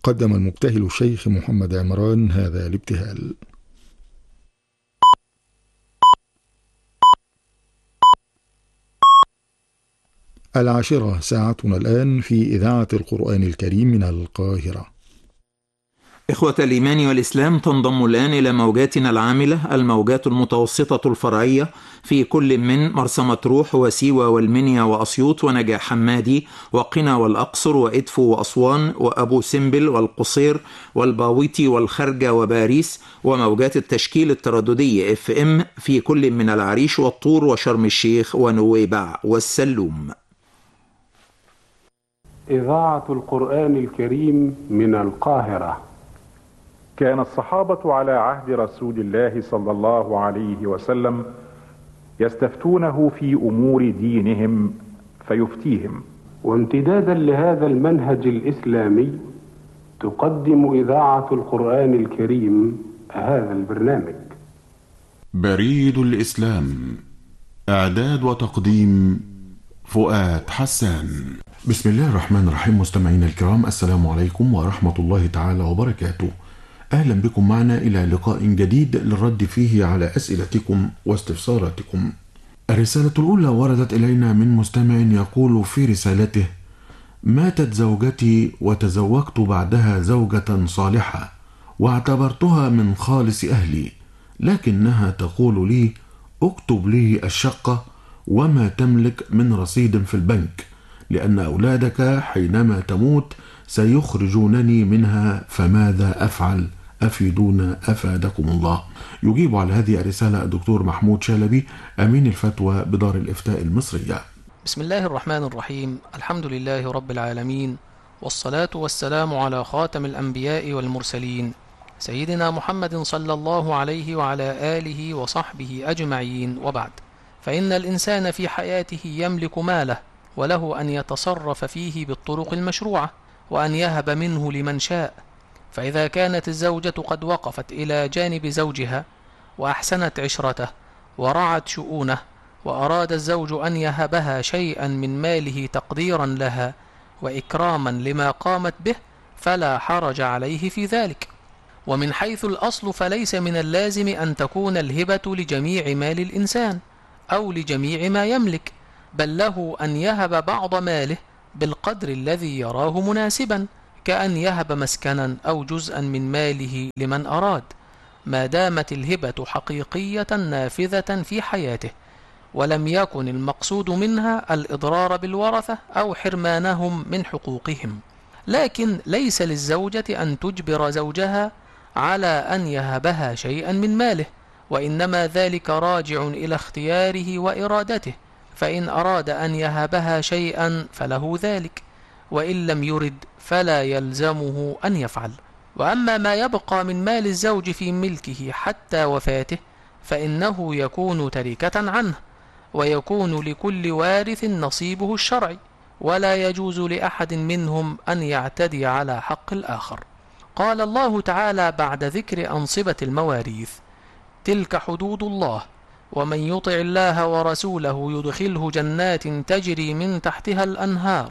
قدم المبتهل الشيخ محمد عمران هذا الابتهال. العاشرة ساعتنا الآن في إذاعة القرآن الكريم من القاهرة. إخوة الإيمان والإسلام، تنضم الآن إلى موجاتنا العاملة الموجات المتوسطة الفرعية في كل من مرسى مطروح وسيوة والمنيا وأسيوط ونجع حمادي وقنا والأقصر وإدفو وأسوان وأبو سمبل والقصير والباويتي والخرجة وباريس، وموجات التشكيل الترددي FM في كل من العريش والطور وشرم الشيخ ونويبع والسلوم. إذاعة القرآن الكريم من القاهرة. كان الصحابة على عهد رسول الله صلى الله عليه وسلم يستفتونه في أمور دينهم فيفتيهم. وامتدادا لهذا المنهج الإسلامي تقدم إذاعة القرآن الكريم هذا البرنامج. بريد الإسلام، إعداد وتقديم فؤاد حسان. بسم الله الرحمن الرحيم. مستمعينا الكرام، السلام عليكم ورحمة الله تعالى وبركاته. أهلا بكم معنا إلى لقاء جديد للرد فيه على أسئلتكم واستفساراتكم. الرسالة الأولى وردت إلينا من مستمع يقول في رسالته: ماتت زوجتي وتزوجت بعدها زوجة صالحة واعتبرتها من خالص أهلي، لكنها تقول لي: اكتب لي الشقة وما تملك من رصيد في البنك، لأن أولادك حينما تموت سيخرجونني منها، فماذا أفعل؟ أفيدونا أفادكم الله. يجيب على هذه الرسالة الدكتور محمود شالبي، أمين الفتوى بدار الإفتاء المصرية. بسم الله الرحمن الرحيم. الحمد لله رب العالمين، والصلاة والسلام على خاتم الأنبياء والمرسلين سيدنا محمد صلى الله عليه وعلى آله وصحبه أجمعين، وبعد. فإن الإنسان في حياته يملك ماله، وله أن يتصرف فيه بالطرق المشروعة وأن يهب منه لمن شاء. فإذا كانت الزوجة قد وقفت إلى جانب زوجها وأحسنت عشرته ورعت شؤونه، وأراد الزوج أن يهبها شيئا من ماله تقديرا لها وإكراما لما قامت به، فلا حرج عليه في ذلك. ومن حيث الأصل فليس من اللازم أن تكون الهبة لجميع مال الإنسان أو لجميع ما يملك، بل له أن يهب بعض ماله بالقدر الذي يراه مناسبا، كأن يهب مسكنا أو جزءا من ماله لمن أراد، ما دامت الهبة حقيقية نافذة في حياته، ولم يكن المقصود منها الإضرار بالورثة أو حرمانهم من حقوقهم. لكن ليس للزوجة أن تجبر زوجها على أن يهبها شيئا من ماله، وإنما ذلك راجع إلى اختياره وإرادته، فإن أراد أن يهبها شيئا فله ذلك، وإن لم يرد فلا يلزمه أن يفعل. وأما ما يبقى من مال الزوج في ملكه حتى وفاته فإنه يكون تركة عنه، ويكون لكل وارث نصيبه الشرعي، ولا يجوز لأحد منهم أن يعتدي على حق الآخر. قال الله تعالى بعد ذكر أنصبة المواريث: تلك حدود الله، ومن يطع الله ورسوله يدخله جنات تجري من تحتها الأنهار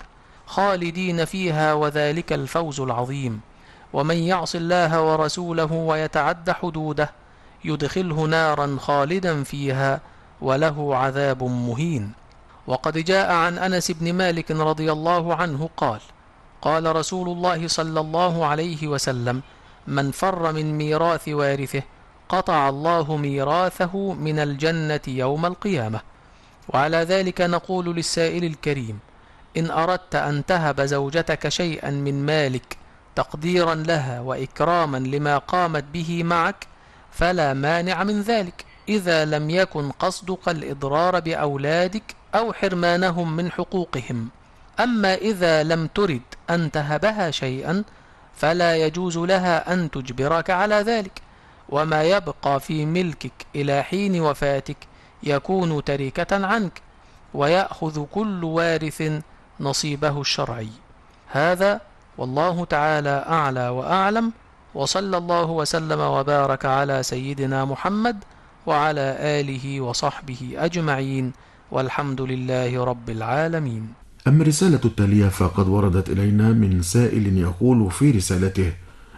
خالدين فيها وذلك الفوز العظيم، ومن يعص الله ورسوله ويتعد حدوده يدخله نارا خالدا فيها وله عذاب مهين. وقد جاء عن أنس بن مالك رضي الله عنه قال: قال رسول الله صلى الله عليه وسلم: من فر من ميراث وارثه قطع الله ميراثه من الجنة يوم القيامة. وعلى ذلك نقول للسائل الكريم: إن أردت أن تهب زوجتك شيئا من مالك تقديرا لها وإكراما لما قامت به معك فلا مانع من ذلك، إذا لم يكن قصدك الإضرار بأولادك أو حرمانهم من حقوقهم. أما إذا لم ترد أن تهبها شيئا فلا يجوز لها أن تجبرك على ذلك، وما يبقى في ملكك إلى حين وفاتك يكون تركة عنك، ويأخذ كل وارث نصيبه الشرعي. هذا والله تعالى أعلى وأعلم، وصلى الله وسلم وبارك على سيدنا محمد وعلى آله وصحبه أجمعين، والحمد لله رب العالمين. أما الرسالة التالية فقد وردت إلينا من سائل يقول في رسالته: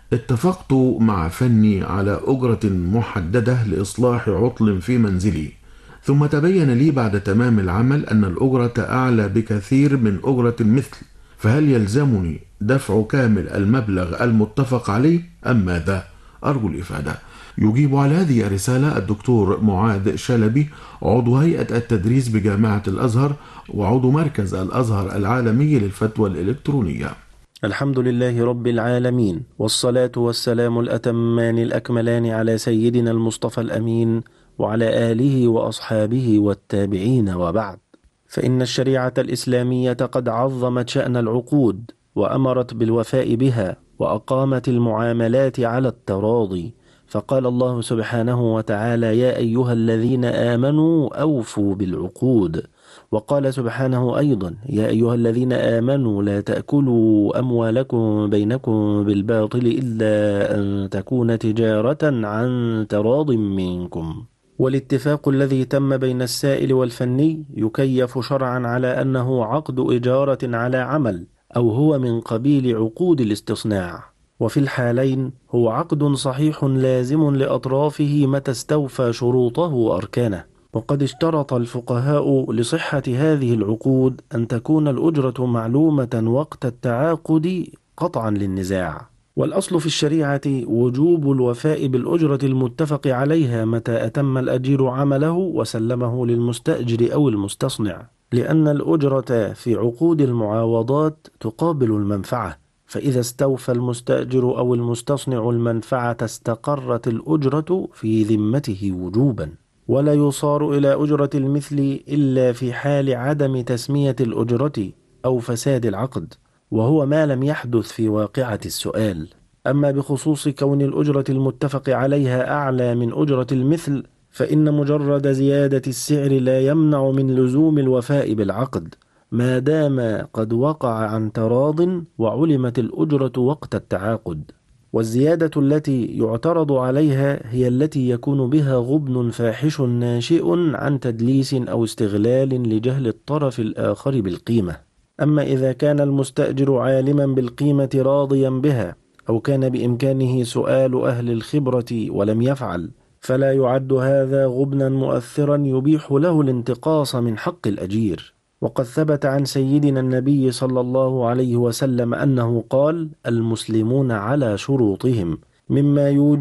اتفقت مع فني على أجرة محددة لإصلاح عطل في منزلي، ثم تبين لي بعد تمام العمل أن الأجرة أعلى بكثير من أجرة المثل، فهل يلزمني دفع كامل المبلغ المتفق عليه أم ماذا؟ أرجو الإفادة. يجيب على هذه الرسالة الدكتور معاذ شلبي، عضو هيئة التدريس بجامعة الأزهر وعضو مركز الأزهر العالمي للفتوى الإلكترونية. الحمد لله رب العالمين، والصلاة والسلام الأتمان الأكملان على سيدنا المصطفى الأمين وعلى آله وأصحابه والتابعين، وبعد. فإن الشريعة الإسلامية قد عظمت شأن العقود وأمرت بالوفاء بها وأقامت المعاملات على التراضي، فقال الله سبحانه وتعالى: يا أيها الذين آمنوا أوفوا بالعقود. وقال سبحانه أيضا: يا أيها الذين آمنوا لا تأكلوا أموالكم بينكم بالباطل إلا أن تكون تجارة عن تراض منكم. والاتفاق الذي تم بين السائل والفني يكيف شرعا على أنه عقد إجارة على عمل، أو هو من قبيل عقود الاستصناع، وفي الحالين هو عقد صحيح لازم لأطرافه متى استوفى شروطه وأركانه. وقد اشترط الفقهاء لصحة هذه العقود أن تكون الأجرة معلومة وقت التعاقد قطعا للنزاع. والأصل في الشريعة وجوب الوفاء بالأجرة المتفق عليها متى أتم الأجير عمله وسلمه للمستأجر أو المستصنع، لأن الأجرة في عقود المعاوضات تقابل المنفعة، فإذا استوفى المستأجر أو المستصنع المنفعة استقرت الأجرة في ذمته وجوبا. ولا يصار إلى أجرة المثل إلا في حال عدم تسمية الأجرة أو فساد العقد، وهو ما لم يحدث في واقعة السؤال. أما بخصوص كون الأجرة المتفق عليها أعلى من أجرة المثل، فإن مجرد زيادة السعر لا يمنع من لزوم الوفاء بالعقد ما دام قد وقع عن تراض وعلمت الأجرة وقت التعاقد. والزيادة التي يعترض عليها هي التي يكون بها غبن فاحش ناشئ عن تدليس أو استغلال لجهل الطرف الآخر بالقيمة. أما إذا كان المستأجر عالما بالقيمة راضيا بها، أو كان بإمكانه سؤال أهل الخبرة ولم يفعل، فلا يعد هذا غبنا مؤثرا يبيح له الانتقاص من حق الأجير. وقد ثبت عن سيدنا النبي صلى الله عليه وسلم أنه قال: المسلمون على شروطهم، مما يوجب